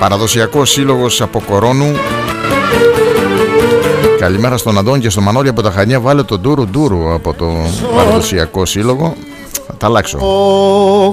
Παραδοσιακός σύλλογος από Κορώνου. Καλημέρα στον Αντώνη και στο Μανώλη από τα Χανιά. Βάλε τον Ντούρου Ντούρου από το παραδοσιακό σύλλογο. Θα τα αλλάξω.